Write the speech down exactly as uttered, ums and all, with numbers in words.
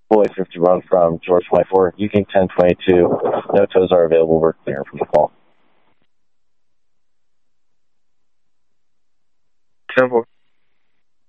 Boy fifty-one from George twenty-four, Yukon ten twenty-two. No tows are available. We're clear from the call. ten four.